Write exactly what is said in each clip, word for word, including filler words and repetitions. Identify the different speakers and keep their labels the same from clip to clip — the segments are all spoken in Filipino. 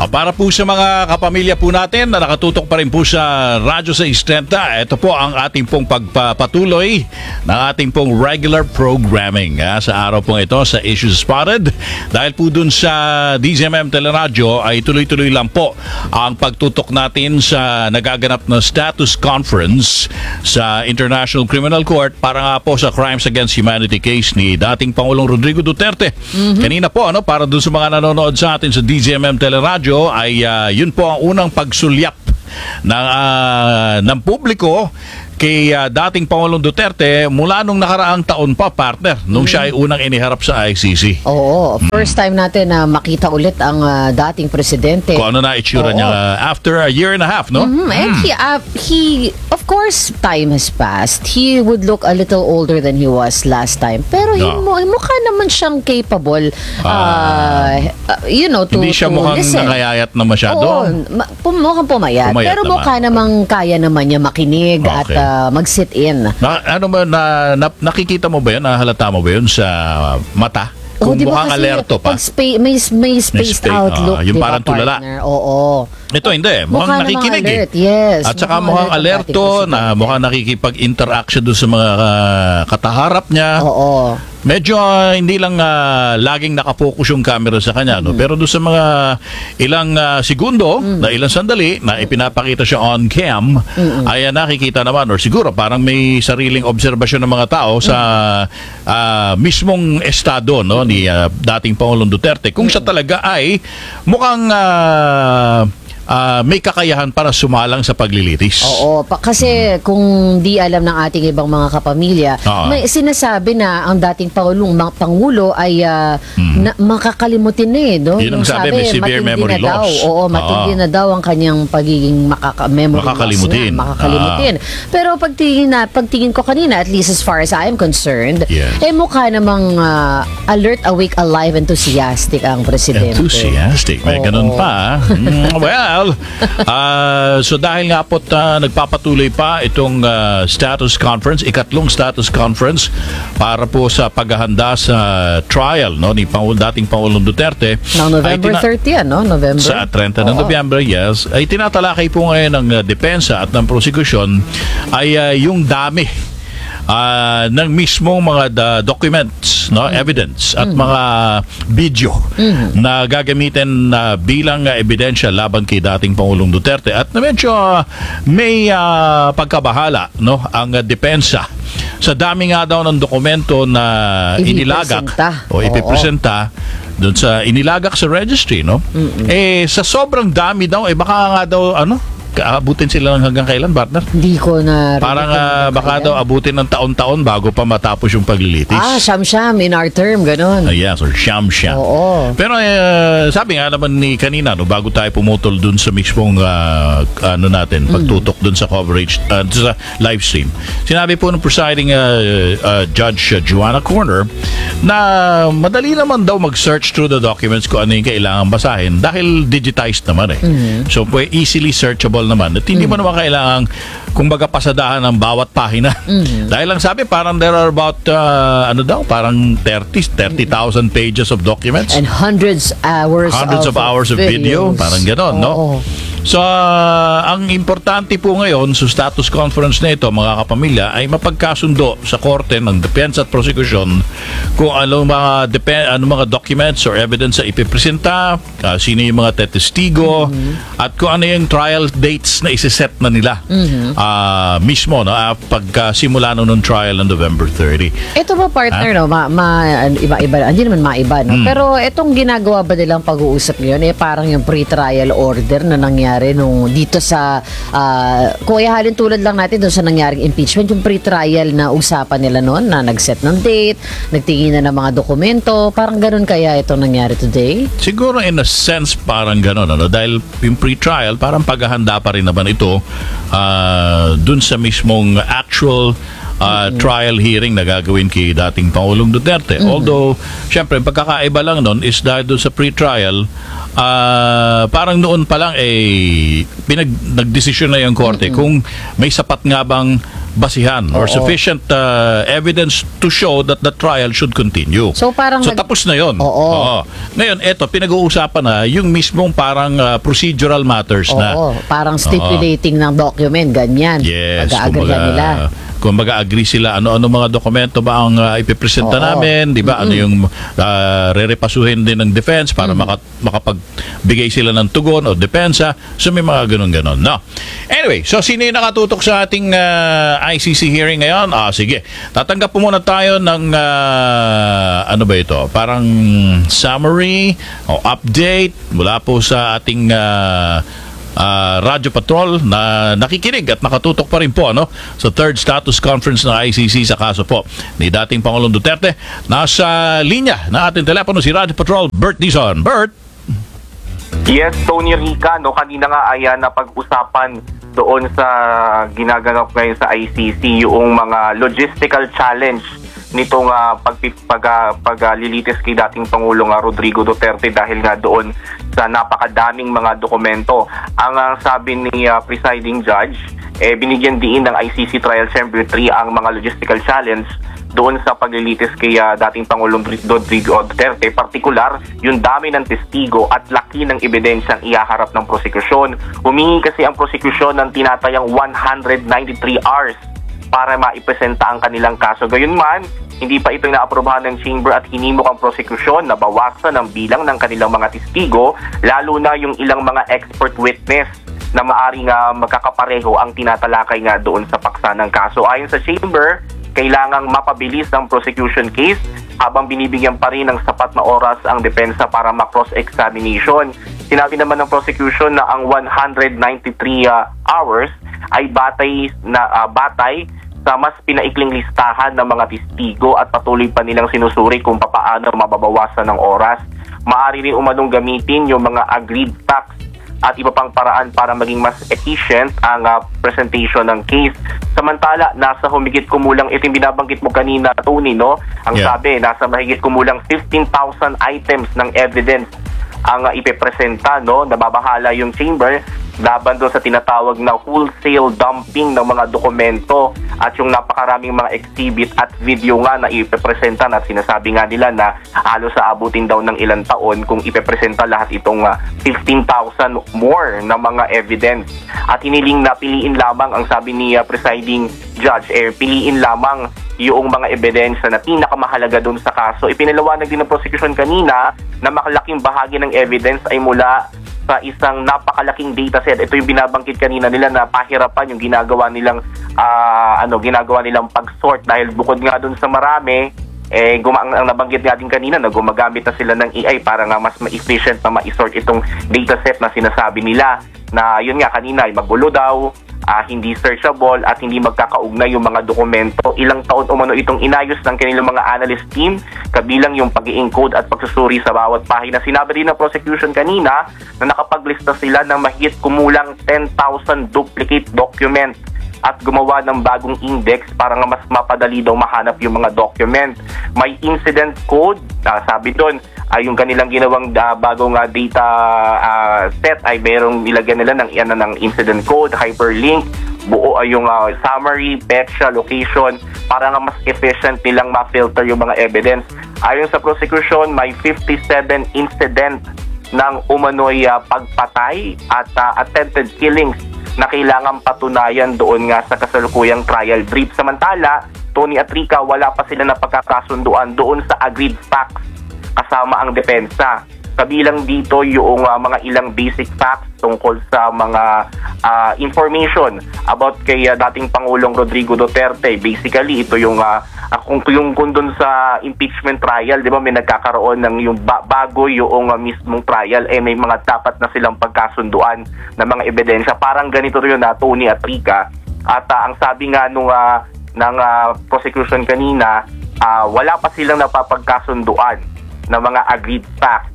Speaker 1: para po sa mga kapamilya po natin na nakatutok pa rin po sa Radyo sa Istenta, ito po ang ating pong pagpapatuloy ng ating pong regular programming ha, sa araw pong ito sa Issues Spotted. Dahil po dun sa D Z M M Teleradyo ay tuloy-tuloy lang po ang pagtutok natin sa nagaganap na status conference sa International Criminal Court para nga po sa Crimes Against Humanity case ni dating Pangulong Rodrigo Duterte. Mm-hmm. Kanina po, ano, para dun sa mga nanonood sa atin sa D Z M M Teleradyo ay uh, yun po ang unang pagsulyap ng, uh, ng publiko kay uh, dating Pangulong Duterte mula nung nakaraang taon pa, partner, nung mm. siya ay unang iniharap sa I C C.
Speaker 2: Oo, first time natin na makita ulit ang uh, dating presidente.
Speaker 1: Kung ano na itsura niya uh, after a year and a half, no?
Speaker 2: Mm-hmm. And
Speaker 1: mm.
Speaker 2: he, uh, he, of course, time has passed. He would look a little older than he was last time. Pero no. he, mukha naman siyang capable, uh, uh, you know, to,
Speaker 1: hindi siya
Speaker 2: to
Speaker 1: mukhang
Speaker 2: listen.
Speaker 1: Nakayayat na masyado.
Speaker 2: Oo, ma- mukhang pumayat. pumayat pero naman. Mukha namang kaya naman niya makinig okay. at uh, mag-sit in.
Speaker 1: Na, ano ba, na, na, nakikita mo ba yun? Nahalata mo ba yun sa mata? Kung oh, mukhang alerto pa.
Speaker 2: Spa- may, may spaced may spa- outlook.
Speaker 1: Uh, yung
Speaker 2: diba,
Speaker 1: parang tulala.
Speaker 2: Partner? Oo.
Speaker 1: Ito hindi. Mukhang
Speaker 2: mukha
Speaker 1: nakikinig
Speaker 2: alert,
Speaker 1: eh.
Speaker 2: Yes.
Speaker 1: At saka mukhang, mukhang alerto na mukhang nakikipag-interaction doon sa mga uh, kataharap niya.
Speaker 2: Oo.
Speaker 1: Medyo uh, hindi lang uh, laging nakapokus yung camera sa kanya, no? Mm. Pero doon sa mga ilang uh, segundo, mm. na ilang sandali, na ipinapakita siya on cam, mm-mm. ay uh, nakikita naman, or siguro parang may sariling obserbasyon ng mga tao sa uh, mismong estado, no, ni uh, dating Pangulong Duterte. Kung mm. siya talaga ay mukhang uh, Uh, may kakayahan para sumalang sa paglilitis.
Speaker 2: Oo, pa, kasi hmm. kung di alam ng ating ibang mga kapamilya, uh-huh. may sinasabi na ang dating Pangulong Pangulo ay uh, hmm. na, makakalimutin na eh. No?
Speaker 1: Yun ang sabi, may severe memory
Speaker 2: na
Speaker 1: loss.
Speaker 2: Daw. Oo, matindi uh-huh. na daw ang kanyang pagiging makaka- memory
Speaker 1: makakalimutin.
Speaker 2: loss na. Makakalimutin. Uh-huh. Pero pagtingin, na, pagtingin ko kanina, at least as far as I am concerned, yeah. eh mukha namang uh, alert, awake, alive, enthusiastic ang presidente.
Speaker 1: Enthusiastic? May oh. ganun pa. Mm, well, Uh, so dahil nga po uh, nagpapatuloy pa itong uh, status conference, ikatlong status conference para po sa paghahanda sa trial, no, ni Pangul- dating Pangulong Duterte.
Speaker 2: No, November tina- thirtieth, no? November.
Speaker 1: Sa thirty ng November, yes. Ay tinatalakay po ngayon ng uh, depensa at ng prosecution ay uh, yung dami Uh, ng mismong mga da- documents, no, mm. evidence at mm. mga video mm. na gagamitin na uh, bilang uh, ebidensya laban kay dating Pangulong Duterte at na medyo uh, may uh, pagkabahala, no, ang uh, depensa sa dami nga daw ng dokumento na inilagak o ipipresenta doon sa inilagak sa registry, no. Mm-mm. Eh sa sobrang dami daw eh baka nga daw ano abutin sila ng hanggang kailan, partner?
Speaker 2: Hindi ko na...
Speaker 1: Parang uh, baka daw abutin ng taon-taon bago pa matapos yung paglilitis.
Speaker 2: Ah, siyam-siyam in our term, ganun.
Speaker 1: Uh, yes, or siyam-siyam.
Speaker 2: Oo.
Speaker 1: Pero uh, sabi nga naman ni kanina, no, bago tayo pumutol dun sa mismong uh, ano natin, pagtutok dun sa coverage, uh, sa live stream. Sinabi po ng presiding uh, uh, Judge uh, Joanna Corner na madali naman daw mag-search through the documents kung ano yung kailangan basahin dahil digitized naman eh. Mm-hmm. So, easily searchable naman at hindi mm-hmm. mo naman kailangan kumbaga pasadahan ng bawat pahina. Mm-hmm. Dahil lang sabi parang there are about uh, ano daw parang thirty thousand pages of documents
Speaker 2: and hundreds hours
Speaker 1: hundreds of, of hours of video, parang gano'n, oh, no? Oh. So, uh, ang importante po ngayon sa status conference na ito, mga kapamilya, ay mapagkasundo sa korte ng depensa at prosecution kung ano mga, depen- ano mga documents or evidence sa ipipresenta, uh, sino yung mga tetestigo, mm-hmm. at kung ano yung trial dates na isiset na nila mm-hmm. uh, mismo, no, uh, pagkasimula uh, ng trial on November thirtieth.
Speaker 2: Ito ba, partner, huh? no, ma, ma, iba-iba, hindi naman maiba, no? Mm. Pero itong ginagawa ba nilang pag-uusap ngayon, eh parang yung pre-trial order na nangyari nung dito sa uh, kung ihalin tulad lang natin doon sa nangyaring impeachment, yung pre-trial na usapan nila noon na nag-set ng date, nagtingin na ng mga dokumento, parang ganun kaya ito nangyari today?
Speaker 1: Siguro in a sense parang ganun, ano? Dahil yung pre-trial parang paghahanda pa rin naman ito uh, dun sa mismong actual uh, trial hearing na gagawin kay dating Pangulong Duterte.
Speaker 2: Mm-hmm.
Speaker 1: Although, syempre, pagkakaiba lang nun is dahil doon sa pre-trial, uh, parang noon pa lang eh, pinag, nagdesisyon na yung korte
Speaker 2: Mm-hmm.
Speaker 1: kung may sapat nga bang basihan or
Speaker 2: Oo.
Speaker 1: sufficient uh, evidence to show that the trial should continue.
Speaker 2: So, parang
Speaker 1: So
Speaker 2: nag-
Speaker 1: tapos na yon.
Speaker 2: Oo.
Speaker 1: Ngayon, eto, pinag-uusapan na yung mismong parang uh, procedural matters na.
Speaker 2: Oo, parang stipulating ng document, ganyan.
Speaker 1: Yes,
Speaker 2: Pag-aagrihan nila.
Speaker 1: kung mag-agree sila, ano-ano mga dokumento ba ang uh, ipipresenta
Speaker 2: Oo.
Speaker 1: namin, di ba? Ano yung uh, re-repasuhin din ng defense para maka- makapagbigay sila ng tugon o depensa. So may mga ganun-ganon, no? Anyway, so sino yung nakatutok sa ating uh, I C C hearing ngayon? Ah, sige. Tatanggap po muna tayo ng uh, ano ba ito? Parang summary o update mula po sa ating uh, uh, Radyo Patrol na nakikinig at nakatutok pa rin po ano, sa third status conference ng I C C sa kaso po ni dating Pangulong Duterte. Nasa linya na ating telepono si Radyo Patrol, Bert Dizon. Bert?
Speaker 3: Yes, Tony Rica, no, kanina nga ay uh, napag-usapan doon sa ginaganap ngayon sa I C C yung mga logistical challenge nitong uh, pag, pag, uh, paglilitis kay dating Pangulong uh, Rodrigo Duterte dahil nga doon sa napakadaming mga dokumento. Ang uh, sabi ni uh, presiding judge, eh, binigyan din ng I C C Trial Chamber three ang mga logistical challenge doon sa paglilitis kay uh, dating Pangulong Rodrigo Duterte, partikular yung dami ng testigo at laki ng ebidensyang ihaharap ng prosekusyon. Humingi kasi ang prosekusyon ng tinatayang one hundred ninety-three hours para maipresenta ang kanilang kaso. Gayunman, hindi pa ito inaaprobahan ng chamber at hinimok ang prosekusyon na bawasan ang bilang ng kanilang mga testigo, lalo na yung ilang mga expert witness na maaring uh, magkakapareho ang tinatalakay nga doon sa paksa ng kaso. Ayon sa chamber, kailangang mapabilis ang prosecution case habang binibigyan pa rin ng sapat na oras ang depensa para ma-cross-examination. Sinabi naman ng prosecution na ang one hundred ninety-three uh, hours ay batay na uh, batay sa mas pinaikling listahan ng mga testigo at patuloy pa nilang sinusuri kung papaano mababawasan ng oras. Maaari rin umanong gamitin yung mga agreed facts at iba pang paraan para maging mas efficient ang uh, presentation ng case. Samantala, nasa humigit kumulang, ito yung binabanggit mo kanina, Tony, no? Ang
Speaker 1: Yeah.
Speaker 3: sabi, nasa mahigit kumulang fifteen thousand items ng evidence ang uh, ipepresenta, no? Nababahala yung chamber laban doon sa tinatawag na wholesale dumping ng mga dokumento at yung napakaraming mga exhibit at video nga na ipepresenta at sinasabi nga nila na halos sa abutin daw ng ilang taon kung ipepresenta lahat itong uh, fifteen thousand more na mga evidence. At hiniling na piliin lamang, ang sabi ni uh, presiding judge, eh, piliin lamang yung mga ebidensya na pinakamahalaga doon sa kaso. Ipinaliwanag din ng prosecution kanina na makalaking bahagi ng evidence ay mula sa isang napakalaking dataset. Ito yung binabangkit kanina nila na pahirapan yung ginagawa nilang uh, ano ginagawa nilang pag-sort dahil bukod nga doon sa marami, eh guma- ang nabanggit nga din kanina na gumagamit na sila ng A I para nga mas ma-efficient na ma-sort itong dataset na sinasabi nila na yun nga kanina ay magulo daw, uh, hindi searchable at hindi magkakaugnay yung mga dokumento. Ilang taon umano itong inayos ng kanilang mga analyst team, kabilang yung pag-i-encode at pagsusuri sa bawat pahina. Sinabi din ng prosecution kanina na nakapaglista sila ng mahigit kumulang ten thousand duplicate documents at gumawa ng bagong index para nga mas mapadali daw mahanap yung mga document. May incident code, uh, sabi doon, ay yung kanilang ginawang uh, bagong uh, data uh, set ay mayroong nilagyan nila ng, yan, ng incident code, hyperlink, buo ay yung uh, summary, petsa, location, para nga mas efficient nilang ma-filter yung mga evidence. Ayon sa prosecution, may fifty-seven incident ng umano'y uh, pagpatay at uh, attempted killings na kailangan patunayan doon nga sa kasalukuyang trial brief. Samantala, Tony at Rica, wala pa sila na pagkakasunduan doon sa agreed facts kasama ang depensa. Kabilang dito yung uh, mga ilang basic facts tungkol sa mga uh, information about kay uh, dating Pangulong Rodrigo Duterte. Basically, ito yung uh, kung yung kung doon sa impeachment trial, 'di ba, may nagkakaroon ng yung ba- bago yung uh, mismong trial, eh may mga dapat na silang pagkasunduan na mga ebidensya. Parang ganito rin na Tony at Rica. At uh, ang sabi nga nung uh, ng uh, prosecution kanina, uh, wala pa silang napapagkasunduan na mga agreed facts.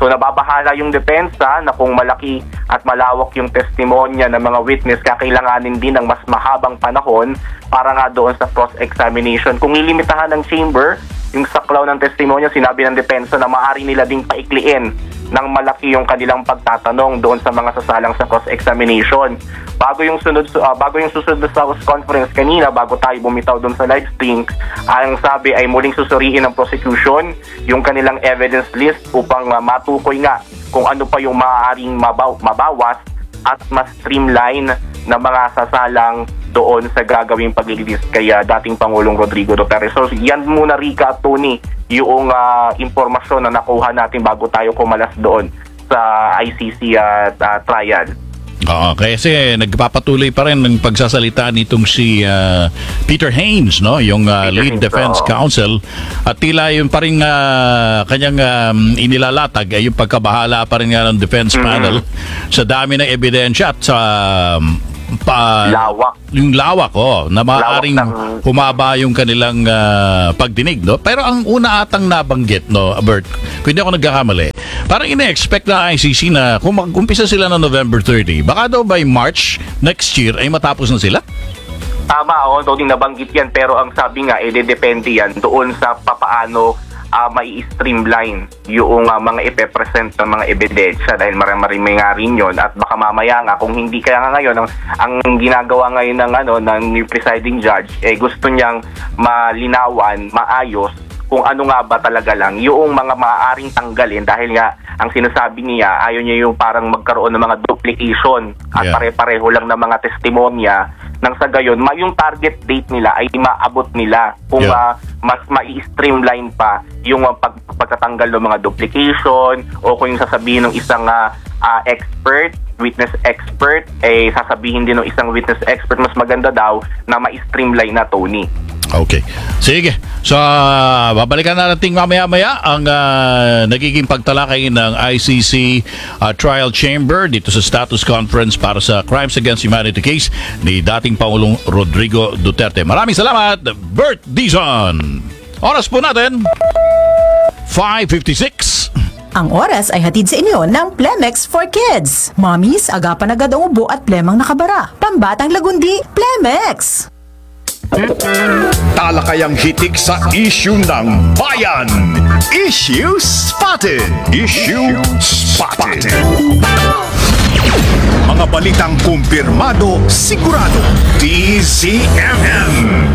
Speaker 3: So nababahala yung depensa na kung malaki at malawak yung testimonya ng mga witness, kakailanganin din ng mas mahabang panahon para nga doon sa cross-examination. Kung ilimitahan ng chamber yung saklaw ng testimonya, sinabi ng depensa na maaari nila ding paikliin ng malaki yung kanilang pagtatanong doon sa mga sasalang sa cross-examination. Bago yung sunod uh, bago yung susunod sa conference kanina, bago tayo bumitaw doon sa live stream, ang sabi ay muling susuriin ng prosecution yung kanilang evidence list upang uh, matukoy nga kung ano pa yung maaaring mabaw- mabawas at mas streamline na mga sasalang doon sa gagawing paglilist kay uh, dating Pangulong Rodrigo Duterte. So yan muna, Rica at Tony, yung uh, impormasyon na nakuha natin bago tayo kumalas doon sa I C C uh, uh, trial.
Speaker 1: Oo, kasi nagpapatuloy pa rin ng pagsasalita nitong si uh, Peter Haynes, no, yung uh,
Speaker 3: Peter
Speaker 1: lead
Speaker 3: Haynes,
Speaker 1: defense
Speaker 3: oo.
Speaker 1: counsel, at tila yung pa rin uh, kanyang um, inilalatag ay yung pagkabahala pa rin nga ng defense
Speaker 3: Mm-hmm.
Speaker 1: panel sa dami ng ebidensya at sa um, pa,
Speaker 3: Lawak.
Speaker 1: yung lawak, oh, na maaaring
Speaker 3: Lawak ng-
Speaker 1: humaba yung kanilang uh, pagdinig, no? Pero ang una atang nabanggit, no, Bert, kung hindi ako nagkakamali, parang ina-expect na I C C na kung mag-umpisa sila ng November thirty, baka daw by March next year ay matapos na sila?
Speaker 3: Tama, oh, Tony, nabanggit yan, pero ang sabi nga, eh, depende yan doon sa papaano uh, mai-streamline yung uh, mga ipepresent ng mga ebidensya, dahil marami-marami nga rin yun, at baka mamaya nga kung hindi, kaya nga ngayon ang, ang ginagawa ngayon ng, ano, ng new presiding judge, eh gusto niyang malinawan, maayos kung ano nga ba talaga lang yung mga maaaring tanggalin, dahil nga ang sinasabi niya, ayaw niya yung parang magkaroon ng mga duplication at
Speaker 1: Yeah.
Speaker 3: pare-pareho lang ng mga testimonya, nang sa gayon, ma- yung target date nila ay maabot nila kung
Speaker 1: Yeah.
Speaker 3: uh, mas ma-streamline pa yung uh, pag- pagtatanggal ng mga duplication, o kung yung sasabihin ng isang uh, uh, expert, witness expert, eh sasabihin din ng isang witness expert, mas maganda daw na ma-streamline na, Tony.
Speaker 1: Okay. Sige. So, uh, babalikan na natin mamaya-maya ang uh, nagiging pagtalakay ng I C C uh, Trial Chamber dito sa status conference para sa Crimes Against Humanity case ni dating Pangulong Rodrigo Duterte. Maraming salamat, Bert Dizon. Oras po natin, five fifty-six.
Speaker 4: Ang oras ay hatid sa inyo ng Plemex for Kids. Mommies, agapan agad ang ubo at plemang nakabara. Pambatang lagundi, Plemex!
Speaker 5: Talakayang hitik sa issue ng bayan. Issue Spotted. Issue Spotted. Mga balitang kumpirmado, sigurado. D Z M M.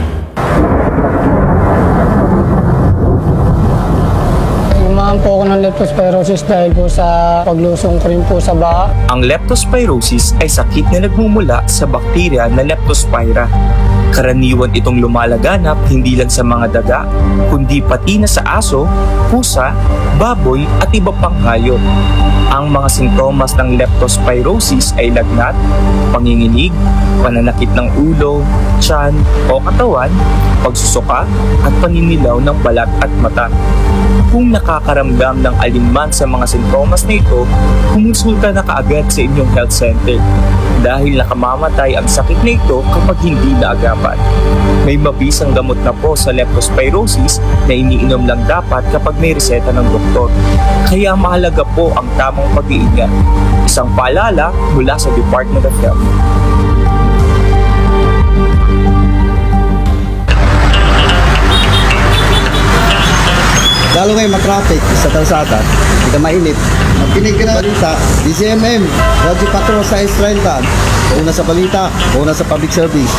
Speaker 6: Umahan po ako ng leptospirosis dahil po sa paglusong ko rin po sa baha.
Speaker 7: Ang leptospirosis ay sakit na nagmumula sa bakterya na Leptospira. Karaniwan itong lumalaganap hindi lang sa mga daga, kundi pati na sa aso, pusa, baboy at iba pang hayop. Ang mga sintomas ng leptospirosis ay lagnat, panginginig, pananakit ng ulo, tiyan o katawan, pagsusuka at paninilaw ng balat at mata. Kung nakakaramdam ng alinman sa mga sintomas na ito, kumonsulta na kaagad sa inyong health center dahil nakamamatay ang sakit na ito kapag hindi naagapan. May mabisang gamot na po sa leptospirosis na iniinom lang dapat kapag may reseta ng doktor. Kaya mahalaga po ang tamang pag-iingat. Isang paalala mula sa Department of Health.
Speaker 8: Lalo ngayon matraffic sa kalsada, hindi ka mainit. Magkinig ka na balita, D Z M M, Radyo Patrol sa S thirty, una sa balita, una sa public service.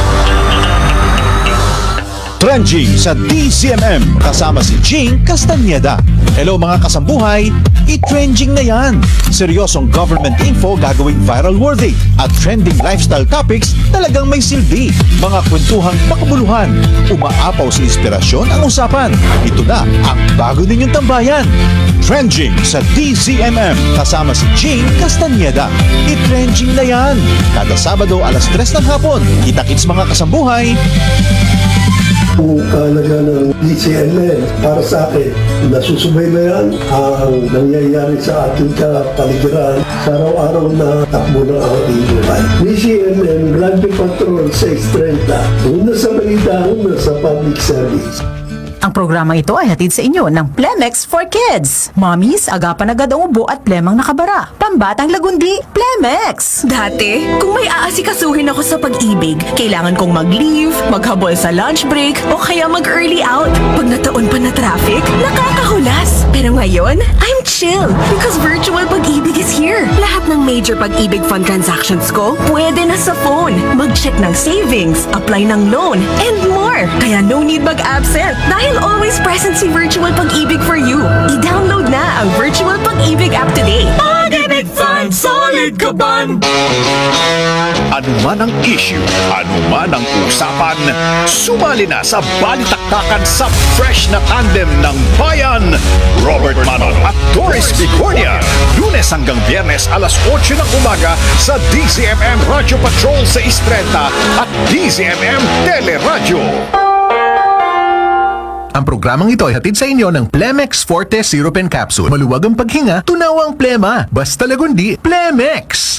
Speaker 5: Trending sa D Z M M kasama si Jing Castañeda. Hello mga kasambuhay, i-trending na yan. Seryosong government info gagawing viral worthy at trending lifestyle topics talagang may silbi. Mga kwentuhang makabuluhan, umaapaw sa inspirasyon ang usapan. Ito na ang bago ninyong tambayan. Trending sa D Z M M kasama si Jing Castañeda. I-trending na yan. Kada Sabado alas tres ng hapon. Kita-kits mga kasambuhay.
Speaker 9: Ang kahalaga ng D Z M M para sa akin, nasusubaybayan ang nangyayari sa ating kapaligiran sa araw-araw na takbo ng ating buhay. D Z M M, Radyo Patrol six thirty, una sa balita, una sa public service.
Speaker 4: Ang programang ito ay hatid sa inyo ng Plemex for Kids. Mommies, agapan agad ang ubo at plemang nakabara. Pambatang lagundi, Plemex!
Speaker 10: Dati, kung may aasikasuhin ako sa pag-ibig, kailangan kong mag-leave, maghabol sa lunch break, o kaya mag-early out. Pag nataon pa na traffic, nakakahulas. Pero ngayon, I'm chill because virtual pag-ibig is here. Lahat ng major pag-ibig fund transactions ko, pwede na sa phone. Mag-check ng savings, apply ng loan, and more. Kaya no need mag-absent dahil always present si Virtual Pag-ibig for you. I-download na ang Virtual Pag-ibig app today. Pag-ibig Fund, solid ka ban!
Speaker 5: Ano man ang issue, ano man ang usapan, sumali na sa balitaktakan sa fresh na tandem ng bayan. Robert Manon at Doris Bicornia. Lunes hanggang Biyernes alas otso ng umaga sa D Z M M Radio Patrol sa Istrenta at D Z M M Teleradyo.
Speaker 11: Ang programang ito ay hatid sa inyo ng Plemex Forte Syrup and Capsule. Maluwag ang paghinga, tunaw ang plema. Basta lagundi, Plemex!